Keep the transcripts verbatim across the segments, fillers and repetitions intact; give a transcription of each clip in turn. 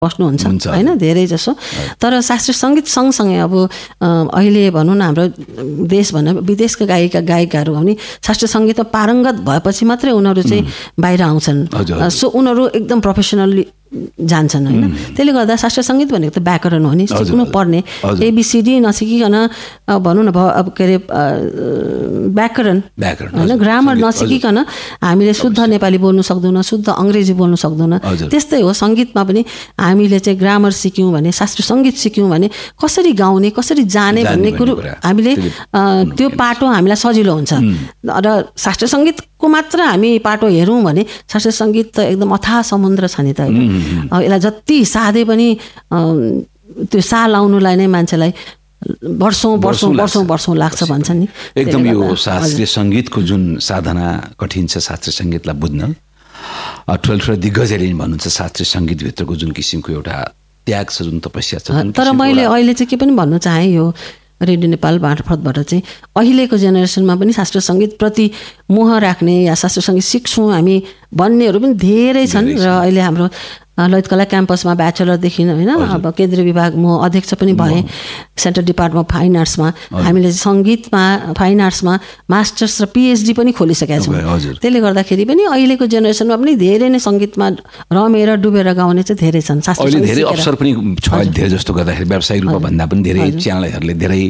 बस्नुहुन्छ होइन धेरै जसो। तर शास्त्रीय सङ्गीत सँगसँगै अब अहिले भनौँ न हाम्रो देश भनौँ विदेशका गायिका गायिकाहरू भने शास्त्रीय सङ्गीतमा पारङ्गत भएपछि मात्रै उनीहरू चाहिँ बाहिर आउँछन्। सो उनीहरू एकदम प्रोफेसनल्ली जान्छन् होइन। त्यसले गर्दा शास्त्रीय सङ्गीत भनेको त व्याकरण हो नि, सिक्नु पर्ने। एबिसिडी नसिकिकन भनौँ न अब के अरे व्याकरण होइन ग्रामर नसिकिकन हामीले शुद्ध नेपाली बोल्नु सक्दैनौँ, शुद्ध अङ्ग्रेजी बोल्नु सक्दैनौँ। त्यस्तै हो सङ्गीतमा पनि हामीले चाहिँ ग्रामर सिक्यौँ भने, शास्त्रीय सङ्गीत सिक्यौँ भने कसरी गाउने कसरी जाने भन्ने कुरो हामीले त्यो पाटो हामीलाई सजिलो हुन्छ। र शास्त्रीय सङ्गीतको मात्र हामी पाटो हेरौँ भने शास्त्रीय सङ्गीत त एकदम अथाह समुद्र छ नि त होइन। यसलाई जति साधे पनि त्यो सा लाउनुलाई नै मान्छेलाई वर्षौँ वर्षौँ वर्षौँ वर्षौँ लाग्छ भन्छन् नि। एकदम यो शास्त्रीय सङ्गीतको जुन साधना कठिन छ शास्त्रीय सङ्गीतलाई बुझ्न, ठुल्ठुला दिग्गजहरूले भन्नुहुन्छ शास्त्रीय सङ्गीतभित्रको जुन किसिमको एउटा त्याग छ, जुन तपस्या छ। तर मैले अहिले चाहिँ के पनि भन्न चाहेँ यो रेडियो नेपाल मार्फतबाट चाहिँ अहिलेको जेनेरेसनमा पनि शास्त्रीय सङ्गीतप्रति मोह राख्ने या शास्त्रीय सङ्गीत सिक्छौँ हामी भन्नेहरू पनि धेरै छन्। र अहिले हाम्रो ललित कला क्याम्पसमा ब्याचलरदेखि होइन अब केन्द्रीय विभाग म अध्यक्ष पनि भएँ सेन्ट्रल डिपार्टमेन्ट अफ फाइन आर्ट्समा। हामीले सङ्गीतमा फाइन आर्ट्समा मास्टर्स र पिएचडी पनि खोलिसकेका छौँ। त्यसले गर्दाखेरि पनि अहिलेको जेनेरेसनमा पनि धेरै नै सङ्गीतमा रमेर डुबेर गाउने चाहिँ धेरै छन्। अहिले धेरै अवसर पनि छ धेरै जस्तो गर्दाखेरि व्यावसायिक रूपमा भन्दा पनि धेरै च्यानलहरूले धेरै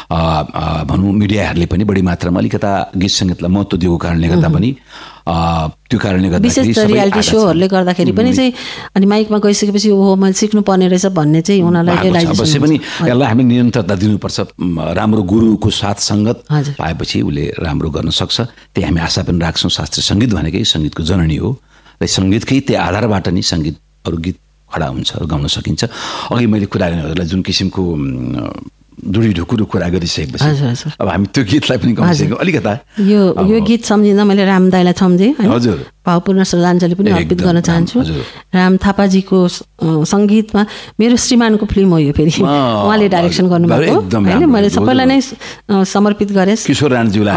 भनौँ मिडियाहरूले पनि बढी मात्रामा अलिकता गीत सङ्गीतलाई महत्त्व दिएको कारणले गर्दा पनि त्यो कारणले गर्दा विशेष रियालिटी सोहरूले गर्दाखेरि पनि चाहिँ अनि माइकमा गइसकेपछि ओहो मैले सिक्नु पर्ने रहेछ भन्ने चाहिँ उनीहरूलाई अवश्य पनि यसलाई हामी निरन्तरता दिनुपर्छ। राम्रो गुरुको साथ सङ्गत पाएपछि उसले राम्रो गर्न सक्छ, त्यही हामी आशा पनि राख्छौँ। शास्त्रीय सङ्गीत भनेकै सङ्गीतको जननी हो र सङ्गीतकै त्यही आधारबाट नै सङ्गीत अरू गीत खडा हुन्छ र गाउन सकिन्छ। अघि मैले कुरा गर्नेहरूलाई जुन किसिमको दुरी ढुकुरु कुरा गरिसकेपछि अब हामी त्यो गीतलाई पनि गाउँछौँ अलिकता। यो यो गीत सम्झिँदा मैले राम दाईलाई सम्झेँ हजुर, भावपूर्ण श्रद्धाञ्जली पनि अर्पित गर्न चाहन्छु। राम थापाजीको सङ्गीतमा मेरो श्रीमानको फिल्म हो यो, फेरि उहाँले डाइरेक्सन गर्नुभएको होइन। मैले सबैलाई नै समर्पित गरेँ। किशोर राणाज्यूलाई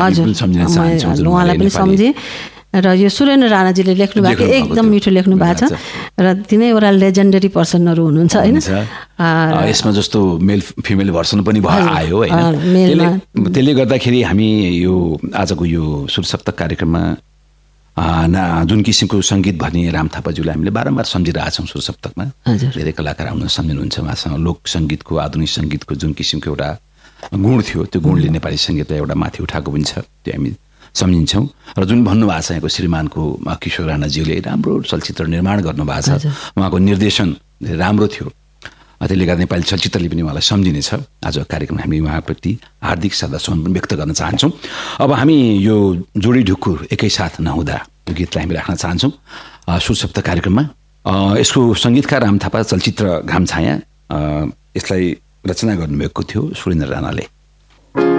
उहाँलाई पनि सम्झेँ। र यो सुरेन्द्र राणाजीले लेख्नु भएको एकदम मिठो लेख्नु भएको छ र तिनैवटा लेजेन्डरी पर्सनहरू हुनुहुन्छ होइन। यसमा जस्तो मेल फिमेल भर्सन पनि भयो आयो होइन। त्यसले गर्दाखेरि हामी यो आजको यो सुरसप्तक कार्यक्रममा ना जुन किसिमको सङ्गीत भन्ने राम थापाज्यूलाई हामीले बारम्बार सम्झिरहेछौँ। सुरसप्तकमा धेरै कलाकार आउन सम्झिनुहुन्छ उहाँसँग। लोक सङ्गीतको आधुनिक सङ्गीतको जुन किसिमको एउटा गुण थियो त्यो गुणले नेपाली सङ्गीतलाई एउटा माथि उठाएको पनि छ, त्यो हामी सम्झिन्छौँ। र जुन भन्नुभएको छ यहाँको श्रीमानको किशोर राणाज्यूले राम्रो चलचित्र निर्माण गर्नुभएको छ, उहाँको निर्देशन राम्रो थियो। त्यसले गर्दा नेपाली चलचित्रले पनि उहाँलाई सम्झिनेछ। आज कार्यक्रम हामी उहाँप्रति हार्दिक श्रद्धासुमन पनि व्यक्त गर्न चाहन्छौँ। अब हामी यो जोडी ढुकुर एकैसाथ नहुँदा यो गीतलाई हामी राख्न चाहन्छौँ सुरसप्तक कार्यक्रममा। यसको सङ्गीतकार राम थापा, चलचित्र घाम छाया, यसलाई रचना गर्नुभएको थियो सुरेन्द्र राणाले।